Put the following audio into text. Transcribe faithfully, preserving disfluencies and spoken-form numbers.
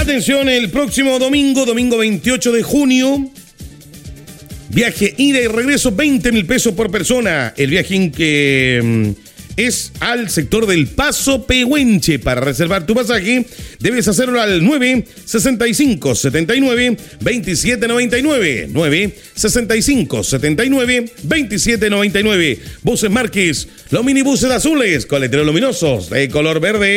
Atención, el próximo domingo, domingo veintiocho de junio, viaje ida y regreso, veinte mil pesos por persona. El viaje en que es al sector del Paso Pehuenche. Para reservar tu pasaje, debes hacerlo al nueve sesenta y cinco setenta y nueve veintisiete noventa y nueve. nueve sesenta y cinco setenta y nueve veintisiete noventa y nueve. Buses Márquez, los minibuses azules con letreros luminosos de color verde.